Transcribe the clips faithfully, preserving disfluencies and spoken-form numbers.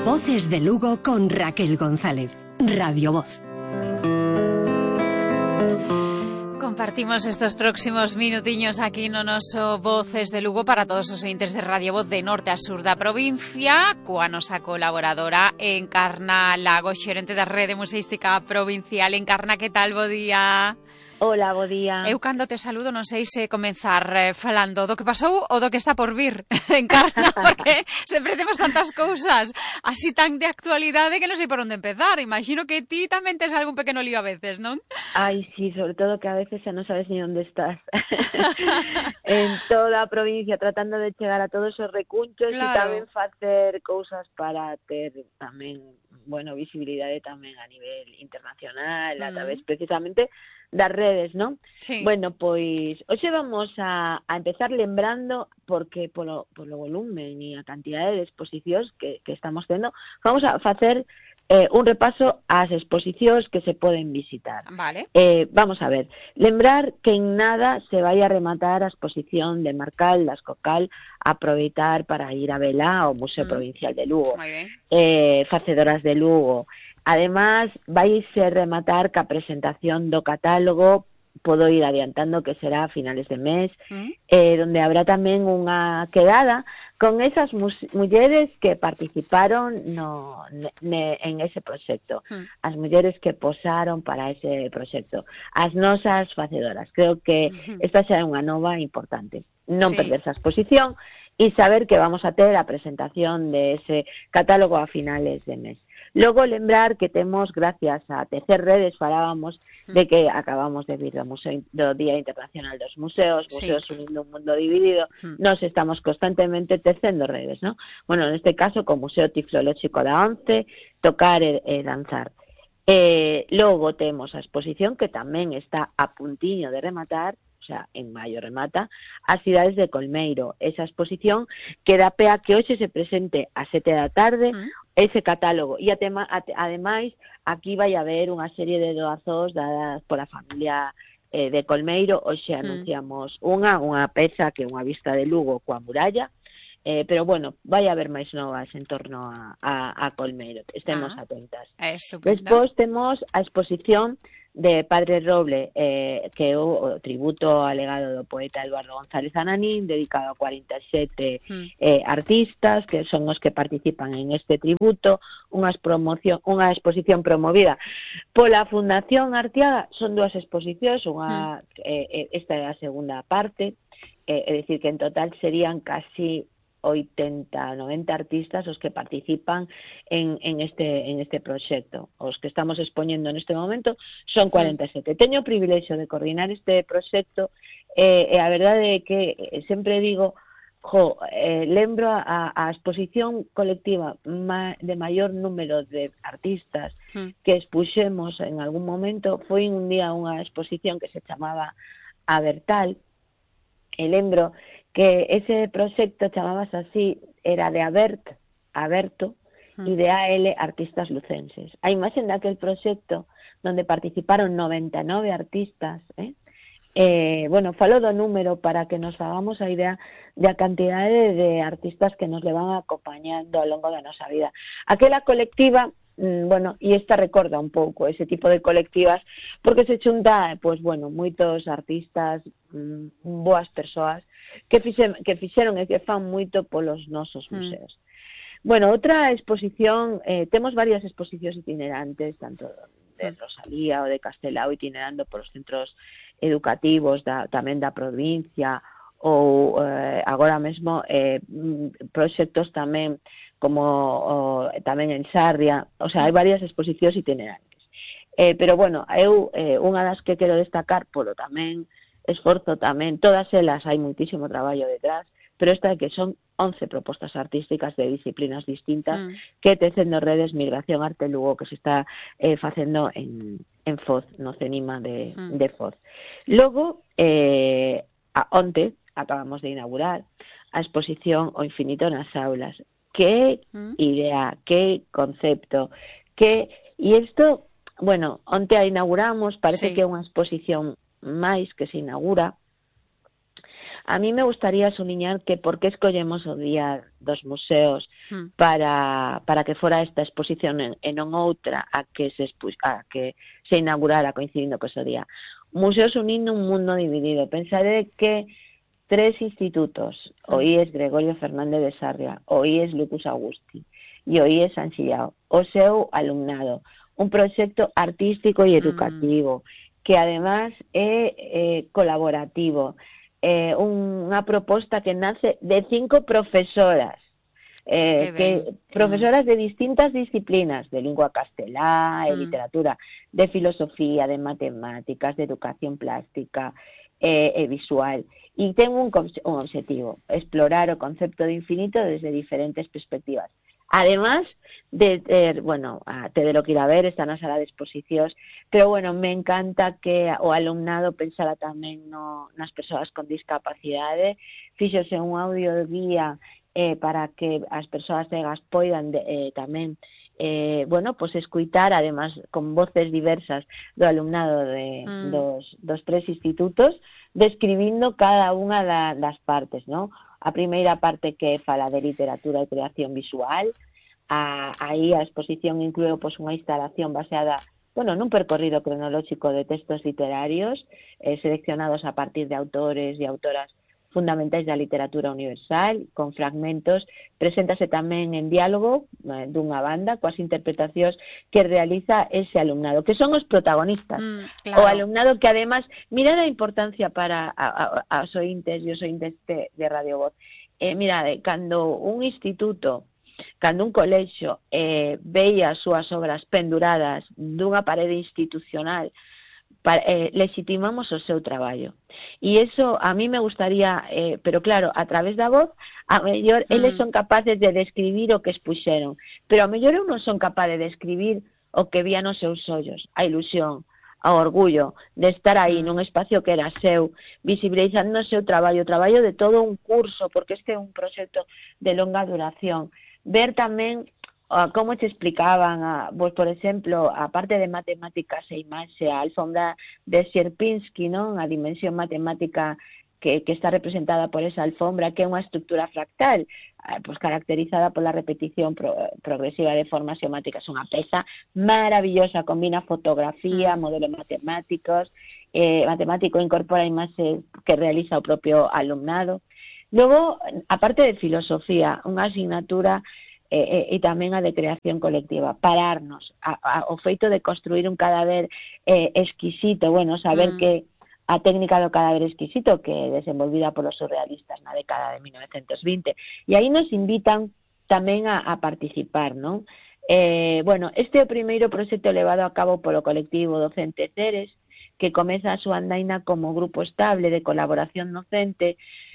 Voces de Lugo con Raquel González, Radio Voz. Compartimos estos próximos minutiños aquí no noso Voces de Lugo para todos os ointes de Radio Voz de norte a sur da provincia, coa nosa colaboradora Encarna Lago, xerente da Rede Museística Provincial. Encarna, que tal? Bo día. Hola, bo día. Eu cando te saludo non sei se comenzar eh, falando do que pasou ou do que está por vir, Encarna, porque sempre temos tantas cousas así tan de actualidade que non sei por onde empezar. Imagino que ti tamén tes algún pequeno lío a veces, non? Ai, sí, sobre todo que a veces xa non sabes ni onde estás. En toda a provincia tratando de chegar a todos os recunchos, claro. E tamén facer cousas para ter tamén, bueno, visibilidade tamén a nivel internacional, mm. a través precisamente das redes, non? Sí. Bueno, pois hoxe vamos a, a empezar lembrando, porque polo, polo volumen e a cantidade de exposicións que, que estamos tendo, vamos a facer eh, un repaso ás exposicións que se poden visitar. Vale. Eh, vamos a ver, lembrar que en nada se vai a rematar a exposición de Marcal, das Cocal, aproveitar para ir a vela ao Museo mm. Provincial de Lugo. Moi ben. Eh, facedoras de Lugo. Además, vaise rematar ca presentación do catálogo, podo ir adiantando que será a finales de mes, mm. eh, donde habrá tamén unha quedada con esas mulleres que participaron no, ne, en ese proxecto, mm. as mulleres que posaron para ese proxecto, as nosas facedoras. Creo que mm. esta xa é unha nova importante. Non sí. perderse a exposición e saber que vamos a ter a presentación de ese catálogo a finales de mes. Logo, lembrar que temos, gracias a tecer redes, falábamos de que acabamos de vir do, museo, do Día Internacional dos Museos, Museos sí. unindo un mundo dividido, mm. nos estamos constantemente tecendo redes, ¿no? Bueno, neste caso, co Museo Tiflolóxico da ONCE, tocar e, e danzar. Eh, logo temos a exposición que tamén está a puntiño de rematar, o sea, en maio remata, as cidades de Colmeiro. Esa exposición que dá pé a que hoxe se presente a sete da tarde, mm. ese catálogo. E atema, ademais, aquí vai haber unha serie de doazos dadas pola familia eh, de Colmeiro. Hoxe mm. anunciamos unha, unha peza que é unha vista de Lugo coa muralla, eh, pero bueno, vai haber máis novas en torno a, a, a Colmeiro. Estemos ah, atentas. Despois temos a exposición de Padre Roble, eh, que é o, o tributo ao legado do poeta Eduardo González Ananín, dedicado a cuarenta e sete mm. eh, artistas, que son os que participan en este tributo, unha, promoción, unha exposición promovida pola Fundación Arteaga. Son dúas exposicións, unha, mm. eh, esta é a segunda parte, eh, é dicir, que en total serían casi oitenta, noventa artistas os que participan en, en este en este proxecto. Os que estamos expoñendo neste momento son cuarenta e sete. Teño o privilexio de coordinar este proxecto eh, e a verdade é que sempre digo, jo, eh, lembro a, a exposición colectiva ma, de maior número de artistas mm. que expuxemos en algún momento. Foi un día unha exposición que se chamaba Abertal, e lembro que ese proxecto chamábase así, era de Abert, Aberto, mm. e de A L Artistas Lucenses. A imaxen daquel proxecto, donde participaron noventa e nove artistas, eh? Eh, bueno, falo do número para que nos fagamos a idea da cantidade de artistas que nos levan acompañando ao longo da nosa vida. Aquela colectiva, bueno, e esta recorda un pouco ese tipo de colectivas, porque se chunta, pues bueno, moitos artistas, boas persoas, que, fixen, que fixeron e que fan moito polos nosos museos. Mm. Bueno, outra exposición, eh, temos varias exposicións itinerantes, tanto de Rosalía ou de Castelao, itinerando polos centros educativos da, tamén da provincia, ou eh, agora mesmo eh, proxectos tamén como o, tamén en Sarria, o sea, hai varias exposicións itinerantes. Eh, pero bueno, eu eh, unha das que quero destacar polo tamén esforzo tamén, todas elas hai muitísimo traballo detrás, pero esta é que son once propostas artísticas de disciplinas distintas mm. que tecendo redes Migración Arte Lugo, que se está eh, facendo en, en Foz, no CENIMA de, mm. de Foz. Logo, eh, a, onte acabamos de inaugurar a exposición O Infinito nas Aulas. Que mm. idea, que concepto, que... E isto, bueno, onte a inauguramos, parece sí. que é unha exposición máis que se inaugura. a mí me gustaría suliñar que por que escollemos o Día dos Museos mm. para, para que fora esta exposición e, e non outra a que se expu, a que se inaugurara coincidindo co ese día. Museos unindo un mundo dividido. Pensade que tres institutos, mm. o I E S Gregorio Fernández de Sarria, o I E S Lucas Agusti e o I E S San Xillao, o seu alumnado, un proxecto artístico e educativo, mm. que además é eh, colaborativo, Eh, unha proposta que nace de cinco profesoras, eh, que profesoras de distintas disciplinas, de lingua castelá, de mm. literatura, de filosofía, de matemáticas, de educación plástica eh, e visual. E ten un, un objetivo, explorar o concepto de infinito desde diferentes perspectivas. Además de ter, bueno, a tedelo que ir a ver, está na sala de exposicións, pero bueno, me encanta que o alumnado pensara tamén no, nas persoas con discapacidade, fíxose un audio guía eh, para que as persoas cegas poidan de, eh, tamén eh, bueno, pues escuitar, además con voces diversas do alumnado de, mm. dos, dos tres institutos, describindo cada unha da, das partes, ¿no? A primeira parte que fala de literatura e creación visual, a, aí a exposición inclúe pois, unha instalación baseada, bueno, nun percorrido cronolóxico de textos literarios eh, seleccionados a partir de autores e autoras fundamentais da literatura universal, con fragmentos, preséntase tamén en diálogo eh, dunha banda coas interpretacións que realiza ese alumnado, que son os protagonistas. Mm, claro. O alumnado que, además, mirad a importancia para a, a, as ointes e os ointes de, de Radio Voz. Eh, mirad, cando un instituto, cando un colexio eh, veía as súas obras penduradas dunha parede institucional, para, eh, legitimamos o seu traballo. E iso a mí me gustaría, eh, pero claro, a través da voz, a mellor mm. eles son capaces de describir o que expuxeron, pero a mellor eu non son capaz de describir o que vía nos seus ollos, a ilusión, o orgullo de estar aí mm. nun espacio que era seu, visibilizando o seu traballo, o traballo de todo un curso, porque este é un proxecto de longa duración. Ver tamén Uh, como te explicaban, uh, pues, por exemplo, a parte de matemáticas e imaxe, a alfombra de Sierpinski, non? A dimensión matemática que, que está representada por esa alfombra, que é unha estructura fractal, uh, pues, caracterizada pola repetición pro, progresiva de formas geométricas. Unha peza maravillosa, combina fotografía, modelos matemáticos, eh, matemático incorpora imaxe que realiza o propio alumnado. Logo, a parte de filosofía, unha asignatura E, e, e tamén a de creación colectiva, pararnos a, a, o feito de construir un cadáver eh, exquisito, bueno, saber mm. que a técnica do cadáver exquisito que é desenvolvida polos surrealistas na década de mil novecientos vinte, e aí nos invitan tamén a, a participar, non? Eh, bueno, este é o primeiro proxecto levado a cabo polo colectivo docente Ceres, que comeza a súa andaina como grupo estable de colaboración docente,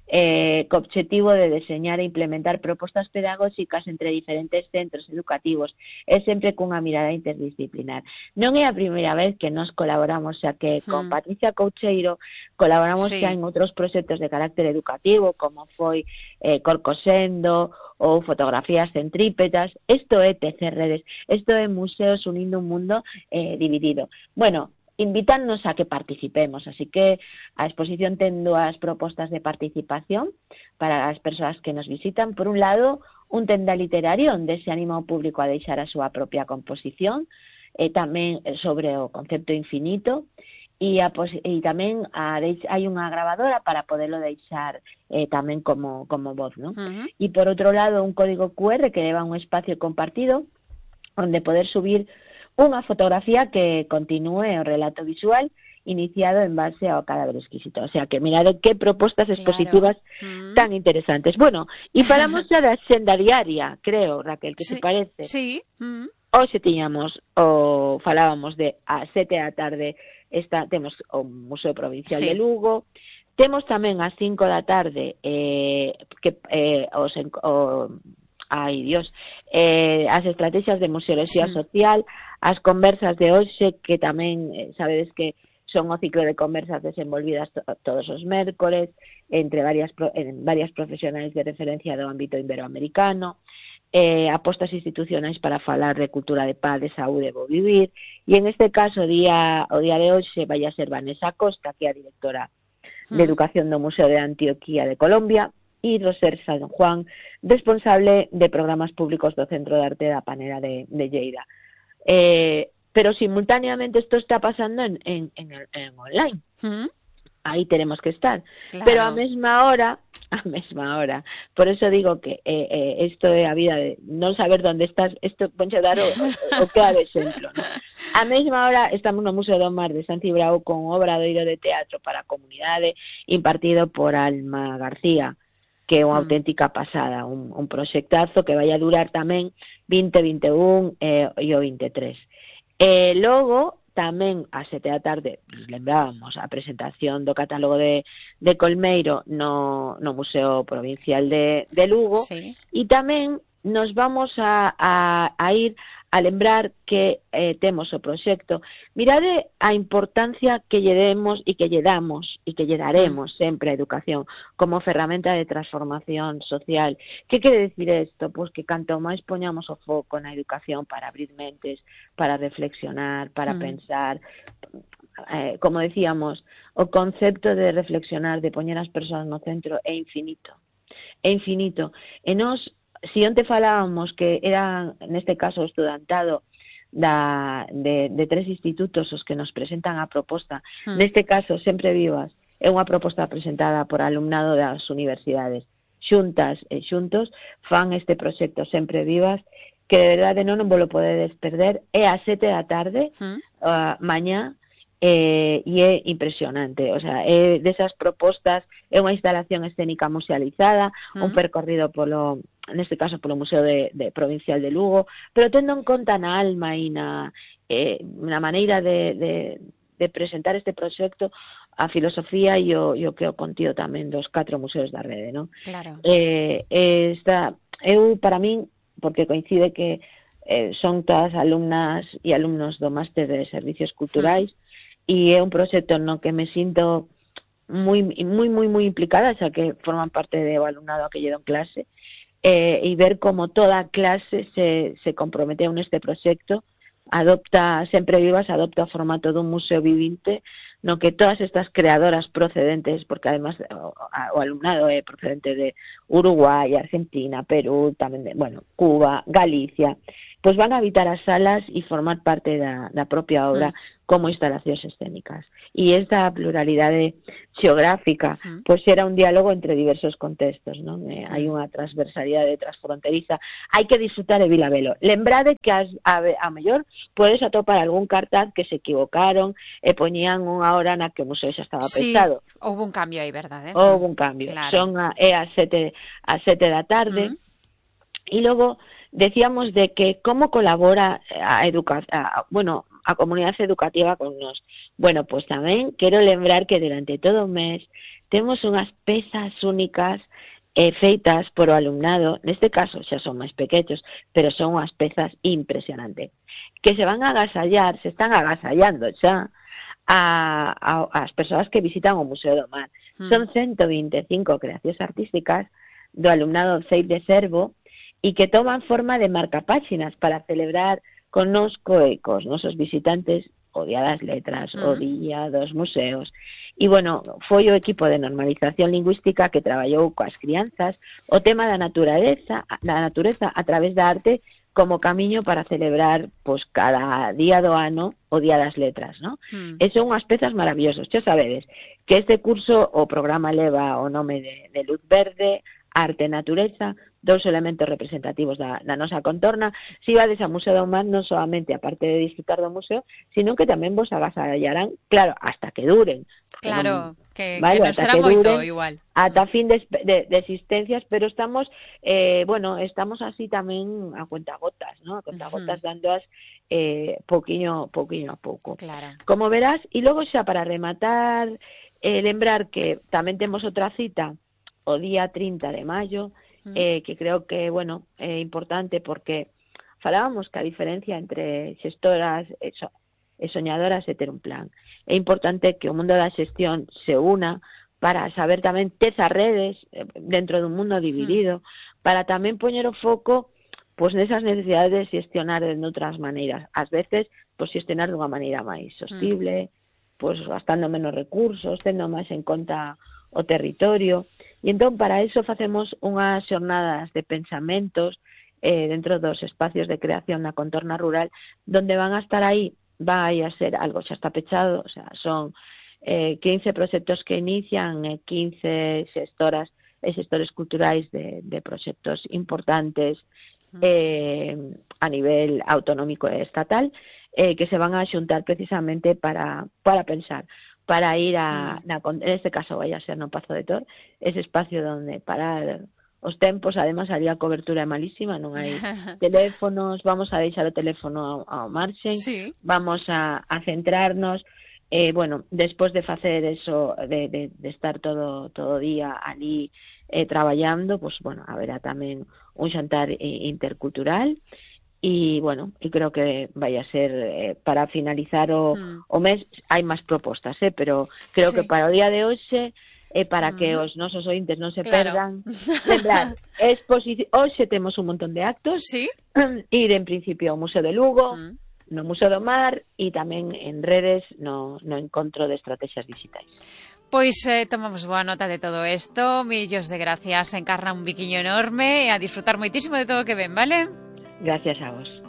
Eh, co obxectivo de deseñar e implementar propostas pedagóxicas entre diferentes centros educativos, é sempre cunha mirada interdisciplinar. Non é a primeira vez que nos colaboramos, xa que sí. con Patricia Coucheiro colaboramos sí. xa en outros proxectos de carácter educativo, como foi eh, Corcosendo ou Fotografías Centrípetas. Isto é T C Redes, isto é Museos unindo un mundo eh, dividido. Bueno, invítannos a que participemos, así que a exposición ten dúas propostas de participación para as persoas que nos visitan. Por un lado, un tenda literario onde se anima o público a deixar a súa propia composición, e tamén sobre o concepto infinito, e, a, e tamén a, hai unha grabadora para poderlo deixar eh, tamén como, como voz, ¿no? Uh-huh. E por outro lado, un código cu erre que leva un espacio compartido onde poder subir unha fotografía que continúe o relato visual iniciado en base ao cadáver exquisito. O sea, que mirade que propostas expositivas claro. mm. tan interesantes. Bueno, e falamos xa da xenda diaria, creo, Raquel, que sí. se parece. Sí. Mm. Hoxe tiñamos, o falábamos de a sete da tarde, esta, temos o Museo Provincial sí. de Lugo, temos tamén a cinco da tarde eh, que eh, os... O, ai, Dios, eh, as estrategias de museoloxía sí. social, as conversas de hoxe, que tamén, eh, sabedes que son o ciclo de conversas desenvolvidas to todos os mércores, entre varias, pro en varias profesionais de referencia do ámbito iberoamericano, eh, apostas institucionais para falar de cultura de paz, de saúde e bo vivir, e en este caso, o día, o día de hoxe vai a ser Vanessa Costa, que é a directora de Educación do Museo de Antioquía de Colombia, e Roser San Juan, responsable de programas públicos do Centro de Arte da Panera de, de Lleida. Eh, pero simultáneamente esto está pasando en, en, en, el, en online. ¿Mm? Ahí tenemos que estar. Claro. Pero a mesma hora, a mesma hora, por eso digo que eh, eh, esto é a vida de non saber onde estás, isto ponche dar o, o, o que é de exemplo, ¿no? A mesma hora estamos no Museo do Mar de San Cibrao con un obradoiro de teatro para a comunidade impartido por Alma García, que é unha mm. auténtica pasada, un, un proxectazo que vai a durar tamén vinte, vinte e un eh, e o vinte e tres. E logo, tamén ás sete da tarde, lembrábamos a presentación do catálogo de, de Colmeiro no, no Museo Provincial de, de Lugo, sí. E tamén nos vamos a, a, a ir a lembrar que eh, temos o proxecto. Mirade a importancia que lle demos e que lle damos e que lle daremos sí. sempre a educación como ferramenta de transformación social. Que quere decir isto? Pois que canto máis poñamos o foco na educación para abrir mentes, para reflexionar, para sí. pensar, eh, como decíamos, o concepto de reflexionar, de poñer as persoas no centro é infinito. É infinito. E nós si onte falábamos que era, neste caso, o estudantado da, de, de tres institutos os que nos presentan a proposta, mm. neste caso, Sempre Vivas, é unha proposta presentada por alumnado das universidades. Xuntas e xuntos fan este proxecto Sempre Vivas, que de verdade non, non vos lo podedes perder, é a sete da tarde, mm. uh, mañá, eh, e é impresionante, o sea, é desas propostas, é unha instalación escénica musealizada, mm. un percorrido polo neste caso polo Museo de, de Provincial de Lugo, pero tendo en conta na alma e na, eh, na maneira de, de, de presentar este proxecto a filosofía e o, e o que o contido tamén dos catro museos da rede, non? Claro. Eh, esta, eu, para min, porque coincide que eh, son todas alumnas e alumnos do Máster de Servicios Culturais, e é un proxecto no que me sinto moi, moi, moi, moi implicada, xa que forman parte do alumnado que lle don clase, Eh, e ver como toda a clase se, se comprometeu neste proxecto, adopta, Sempre Vivas adopta o formato dun museo vivinte no que todas estas creadoras procedentes, porque además o, o alumnado é procedente de Uruguai, Argentina, Perú, tamén de, bueno, Cuba, Galicia, pois van a habitar as salas e formar parte da, da propia obra mm. como instalacións escénicas. E esta pluralidade xeográfica, mm. pois era un diálogo entre diversos contextos, non? Eh, hai unha transversalidade transfronteriza. Hai que disfrutar de Vilavelo. Lembrade que as, a, a mellor podes atopar algún cartaz que se equivocaron e poñían unha hora na que o museo xa estaba sí, pensado. Houve un cambio aí, verdade? Houve un cambio. Claro. Son a, é a sete, a sete da tarde. Mm. E logo decíamos de que como colabora a educación, bueno, a comunidade educativa con nós. Bueno, pois tamén quero lembrar que durante todo o mes temos unhas pezas únicas eh, feitas por o alumnado, neste caso xa son máis pequenos, pero son unhas pezas impresionantes, que se van a agasallar, se están agasallando xa a, a, as persoas que visitan o Museo do Mar. Mm. Son ciento vinte e cinco creacións artísticas do alumnado C E I de Servo e que toman forma de marcapáxinas para celebrar connosco e cos nosos visitantes o Día das Letras, uh -huh. o Día dos Museos. E, bueno, foi o equipo de normalización lingüística que traballou coas crianzas o tema da natureza, da natureza a través da arte como camiño para celebrar pois cada día do ano o Día das Letras, ¿no? Mm. E son unhas pezas maravillosas. Xa sabedes que este curso o programa leva o nome de, de Luz Verde, Arte e Natureza, dous elementos representativos da, da nosa contorna. Si vades ao Museo do Mar, non solamente a parte de disfrutar do museo, sino que tamén vos agasallarán, claro, hasta que duren. Claro, non, que, vale, que non será que moito duren, igual. Ata fin de, de, de existencias, pero estamos, eh, bueno, estamos así tamén a cuentagotas, ¿no? A cuentagotas uh -huh. dándoas eh, pouquiño, pouquiño a pouco. Claro. Como verás, e logo xa para rematar, eh, lembrar que tamén temos outra cita o día trinta de maio, eh, que creo que, bueno, é importante porque falábamos que a diferencia entre xestoras e, so, e soñadoras é ter un plan. É importante que o mundo da xestión se una para saber tamén tezas redes dentro dun mundo dividido, sí. para tamén poñer o foco pois nesas necesidades de xestionar de outras maneiras. Ás veces, pois xestionar dunha maneira máis sostible, pois gastando menos recursos, tendo máis en conta o territorio. E entón, para iso facemos unhas xornadas de pensamentos eh, dentro dos espacios de creación na contorna rural, donde van a estar aí, vai a ser algo xa está pechado, o sea, son eh, quince proxectos que inician, eh, quince xestoras e xestores culturais de, de proxectos importantes eh, a nivel autonómico e estatal, eh, que se van a xuntar precisamente para, para pensar, para ir a, na, en este caso vai a ser no Pazo de Tor, ese espacio donde parar os tempos. Además, ali a cobertura é malísima, non hai teléfonos, vamos a deixar o teléfono ao, ao marxen, sí. Vamos a, a centrarnos, eh, bueno, despois de facer eso, de, de, de estar todo todo o día ali eh, traballando, pues bueno, haberá tamén un xantar eh, intercultural, e, bueno, e creo que vai a ser, eh, para finalizar o, hmm. o mes, hai máis propostas, eh, pero creo sí. que para o día de hoxe, e para que os nosos ointes non se claro. perdan, lembrar, hoxe temos un montón de actos, ¿sí? Ir en principio ao Museo de Lugo, mm. no Museo do Mar, e tamén en redes no, no encontro de estrategias digitais. Pois eh, tomamos boa nota de todo isto, millos de gracias, Encarna, un biquiño enorme, e a disfrutar moitísimo de todo o que ven, vale? Gracias a vos.